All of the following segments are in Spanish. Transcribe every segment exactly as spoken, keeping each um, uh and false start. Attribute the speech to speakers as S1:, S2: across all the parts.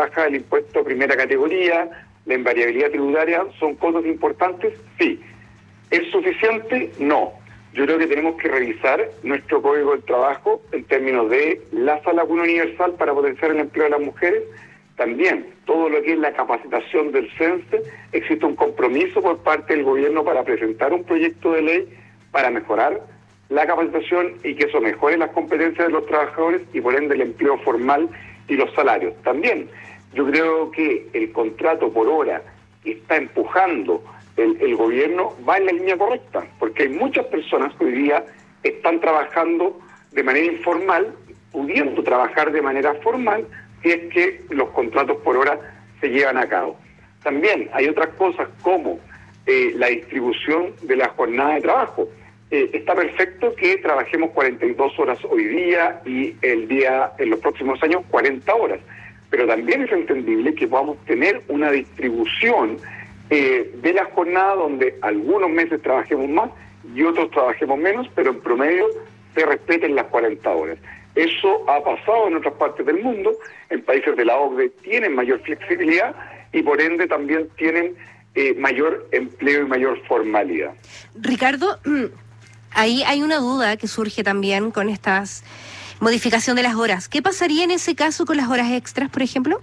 S1: baja del impuesto a primera categoría, la invariabilidad tributaria, ¿son cosas importantes? Sí. ¿Es suficiente? No. Yo creo que tenemos que revisar nuestro Código del Trabajo en términos de la sala común universal para potenciar el empleo de las mujeres. También todo lo que es la capacitación del CENSE, existe un compromiso por parte del gobierno para presentar un proyecto de ley para mejorar la capacitación y que eso mejore las competencias de los trabajadores y por ende el empleo formal y los salarios. También yo creo que el contrato por hora que está empujando el, el gobierno va en la línea correcta, porque hay muchas personas que hoy día están trabajando de manera informal, pudiendo trabajar de manera formal, si es que los contratos por hora se llevan a cabo. También hay otras cosas como eh, la distribución de la jornada de trabajo. Eh, está perfecto que trabajemos cuarenta y dos horas hoy día y el día en los próximos años cuarenta horas, pero también es entendible que podamos tener una distribución eh, de la jornada donde algunos meses trabajemos más y otros trabajemos menos, pero en promedio se respeten las cuarenta horas. Eso ha pasado en otras partes del mundo, en países de la O C D E tienen mayor flexibilidad y por ende también tienen eh, mayor empleo y mayor formalidad.
S2: Ricardo, ahí hay una duda que surge también con estas modificación de las horas. ¿Qué pasaría en ese caso con las horas extras, por ejemplo?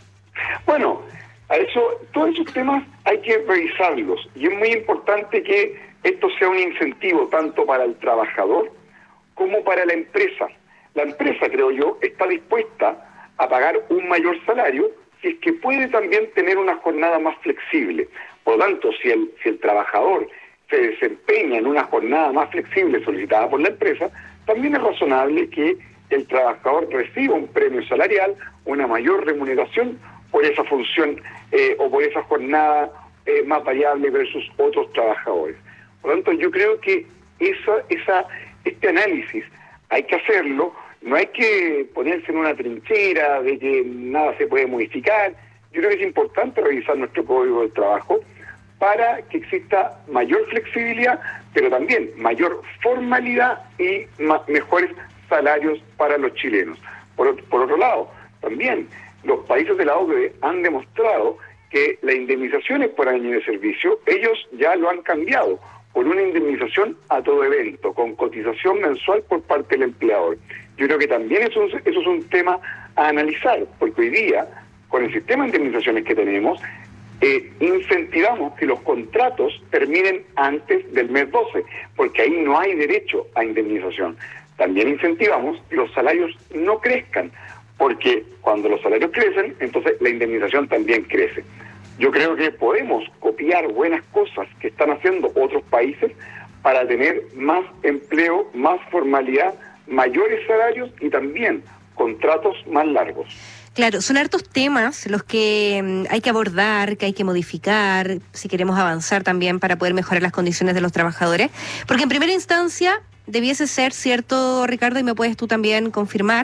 S1: Bueno, a eso, todos esos temas hay que revisarlos y es muy importante que esto sea un incentivo tanto para el trabajador como para la empresa. La empresa, creo yo, está dispuesta a pagar un mayor salario si es que puede también tener una jornada más flexible. Por lo tanto, si el, si el trabajador se desempeña en una jornada más flexible solicitada por la empresa, también es razonable que el trabajador reciba un premio salarial, una mayor remuneración por esa función eh, o por esa jornada eh, más variable versus otros trabajadores. Por lo tanto, yo creo que esa, esa, este análisis hay que hacerlo, no hay que ponerse en una trinchera de que nada se puede modificar. Yo creo que es importante revisar nuestro Código del Trabajo para que exista mayor flexibilidad, pero también mayor formalidad y ma- mejores salarios para los chilenos. Por, por otro lado, también los países de la O C D E han demostrado que las indemnizaciones por año de servicio, ellos ya lo han cambiado por una indemnización a todo evento, con cotización mensual por parte del empleador. Yo creo que también eso, eso es un tema a analizar, porque hoy día, con el sistema de indemnizaciones que tenemos, eh, incentivamos que los contratos terminen antes del mes doce, porque ahí no hay derecho a indemnización. También incentivamos que los salarios no crezcan, porque cuando los salarios crecen, entonces la indemnización también crece. Yo creo que podemos copiar buenas cosas que están haciendo otros países para tener más empleo, más formalidad, mayores salarios y también contratos más largos.
S2: Claro, son hartos temas los que mm, hay que abordar, que hay que modificar, si queremos avanzar también para poder mejorar las condiciones de los trabajadores, porque en primera instancia debiese ser cierto, Ricardo, y me puedes tú también confirmar,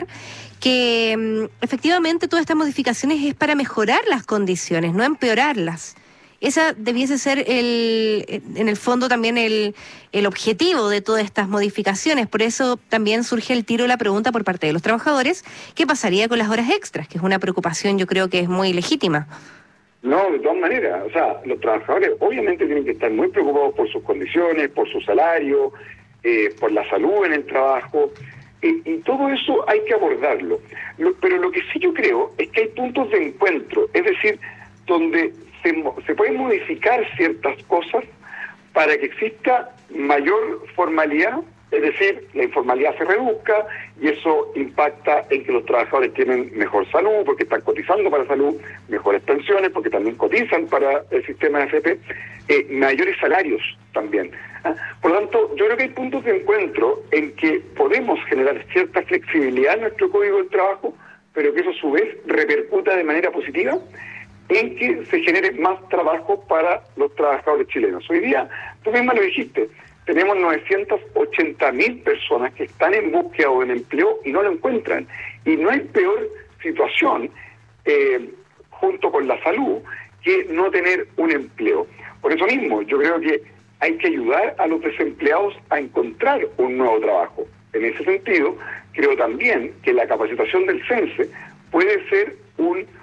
S2: que mm, efectivamente todas estas modificaciones es para mejorar las condiciones, no empeorarlas. Esa debiese ser el, en el fondo también el, el objetivo de todas estas modificaciones. Por eso también surge el tiro de la pregunta por parte de los trabajadores, ¿qué pasaría con las horas extras? Que es una preocupación yo creo que es muy legítima.
S1: No, de todas maneras, o sea, los trabajadores obviamente tienen que estar muy preocupados por sus condiciones, por su salario, eh, por la salud en el trabajo, eh, y todo eso hay que abordarlo. Lo, pero lo que sí yo creo es que hay puntos de encuentro, es decir, donde se, se pueden modificar ciertas cosas para que exista mayor formalidad, es decir, la informalidad se reduzca y eso impacta en que los trabajadores tienen mejor salud porque están cotizando para salud, mejores pensiones porque también cotizan para el sistema de A F P, eh, mayores salarios también. ¿Ah? Por lo tanto, yo creo que hay puntos de encuentro en que podemos generar cierta flexibilidad en nuestro Código del Trabajo, pero que eso a su vez repercuta de manera positiva en que se genere más trabajo para los trabajadores chilenos. Hoy día, tú misma lo dijiste, tenemos novecientas ochenta mil personas que están en búsqueda de un empleo y no lo encuentran. Y no hay peor situación, eh, junto con la salud, que no tener un empleo. Por eso mismo, yo creo que hay que ayudar a los desempleados a encontrar un nuevo trabajo. En ese sentido, creo también que la capacitación del CENSE puede ser un